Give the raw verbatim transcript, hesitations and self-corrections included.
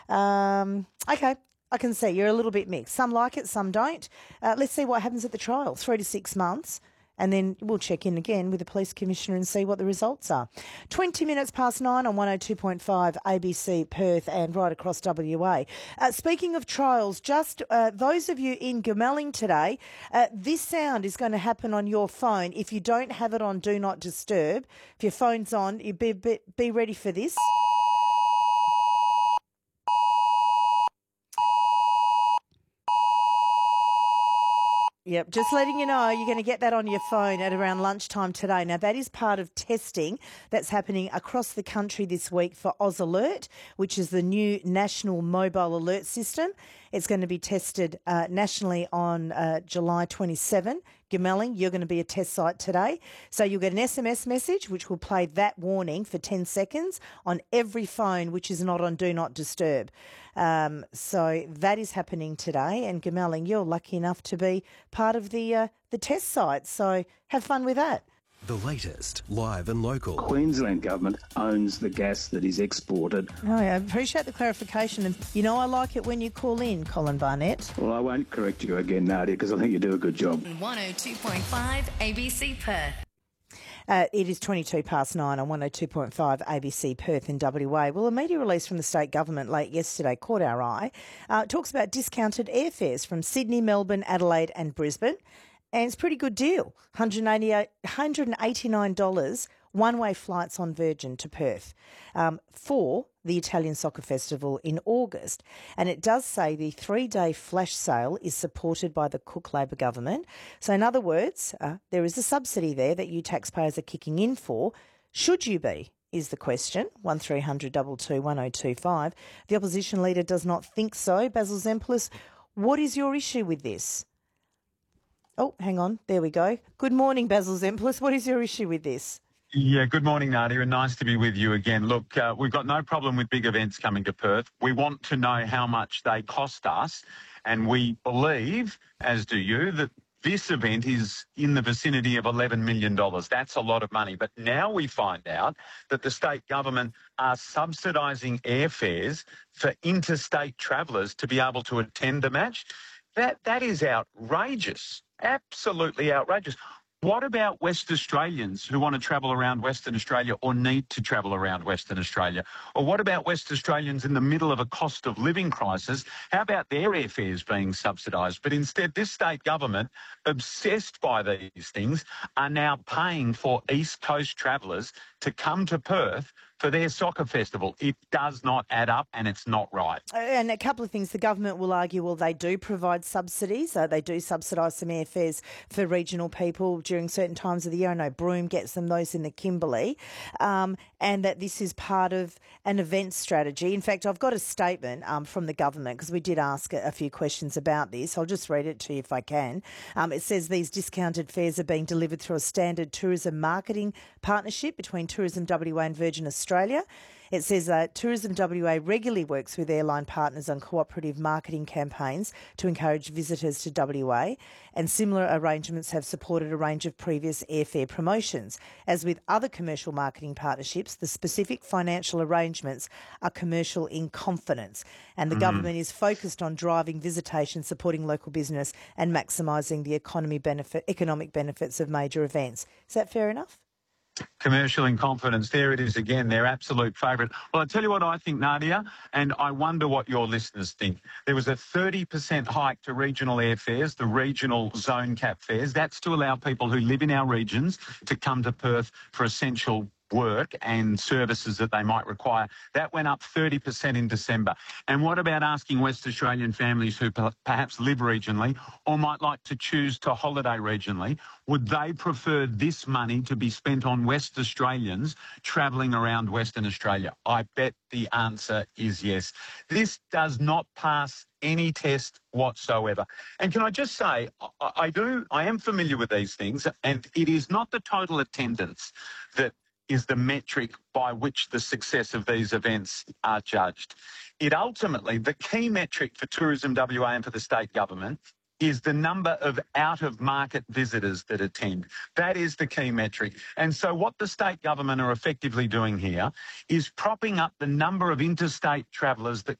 Um, okay. I can see you're a little bit mixed. Some like it, some don't. Uh, let's see what happens at the trial, three to six months. And then we'll check in again with the Police Commissioner and see what the results are. twenty minutes past nine on one oh two point five A B C Perth and right across W A. Uh, speaking of trials, just uh, those of you in Goomelling today, uh, this sound is going to happen on your phone. If you don't have it on Do Not Disturb, if your phone's on, you be, be, be ready for this. Yep, just letting you know, you're going to get that on your phone at around lunchtime today. Now, that is part of testing that's happening across the country this week for Oz Alert, which is the new national mobile alert system. It's going to be tested uh, nationally on uh, July twenty-seventh. Goomelling, you're going to be a test site today. So you'll get an S M S message which will play that warning for ten seconds on every phone which is not on Do Not Disturb. Um, so that is happening today. And Goomelling, you're lucky enough to be part of the uh, the test site. So have fun with that. The latest, live and local. Queensland government owns the gas that is exported. Oh, I appreciate the clarification. And you know I like it when you call in, Colin Barnett. Well, I won't correct you again, Nadia, because I think you do a good job. one oh two point five A B C Perth. Uh, it is twenty-two past nine on one oh two point five A B C Perth in W A. Well, a media release from the state government late yesterday caught our eye. Uh, it talks about discounted airfares from Sydney, Melbourne, Adelaide and Brisbane. And it's a pretty good deal, one hundred eighty-nine dollars one-way flights on Virgin to Perth um, for the Italian Soccer Festival in August. And it does say the three-day flash sale is supported by the Cook Labor government. So in other words, uh, there is a subsidy there that you taxpayers are kicking in for. Should you be? Is the question. one three hundred two two one oh two five. The opposition leader does not think so. Basil Zempilas, what is your issue with this? Oh, hang on. There we go. Good morning, Basil Zempilas. What is your issue with this? Yeah, good morning, Nadia, and nice to be with you again. Look, uh, we've got no problem with big events coming to Perth. We want to know how much they cost us, and we believe, as do you, that this event is in the vicinity of eleven million dollars. That's a lot of money. But now we find out that the state government are subsidising airfares for interstate travellers to be able to attend the match. That That is outrageous. Absolutely outrageous. What about West Australians who want to travel around Western Australia or need to travel around Western Australia? Or what about West Australians in the middle of a cost of living crisis? How about their airfares being subsidised? But instead, this state government, obsessed by these things, are now paying for East Coast travellers to come to Perth for their soccer festival. It does not add up and it's not right. And a couple of things. The government will argue, well, they do provide subsidies. Uh, they do subsidise some airfares for regional people during certain times of the year. I know Broome gets them, those in the Kimberley. Um, and that this is part of an event strategy. In fact, I've got a statement um, from the government because we did ask a, a few questions about this. I'll just read it to you if I can. Um, it says these discounted fares are being delivered through a standard tourism marketing partnership between Tourism W A and Virgin Australia. Australia. It says that Tourism W A regularly works with airline partners on cooperative marketing campaigns to encourage visitors to W A, and similar arrangements have supported a range of previous airfare promotions. As with other commercial marketing partnerships, the specific financial arrangements are commercial in confidence, and the mm. government is focused on driving visitation, supporting local business and maximising the economy benefit, economic benefits of major events. Is that fair enough? Commercial in confidence. There it is again, their absolute favourite. Well, I tell you what I think, Nadia, and I wonder what your listeners think. There was a thirty percent hike to regional airfares, the regional zone cap fares. That's to allow people who live in our regions to come to Perth for essential work and services that they might require. That went up thirty percent in December. And what about asking West Australian families who perhaps live regionally or might like to choose to holiday regionally, would they prefer this money to be spent on West Australians travelling around Western Australia? I bet the answer is yes. This does not pass any test whatsoever. And can I just say, I, I do, I am familiar with these things, and it is not the total attendance that is the metric by which the success of these events are judged. It ultimately, the key metric for Tourism W A and for the state government is the number of out-of-market visitors that attend. That is the key metric. And so what the state government are effectively doing here is propping up the number of interstate travellers that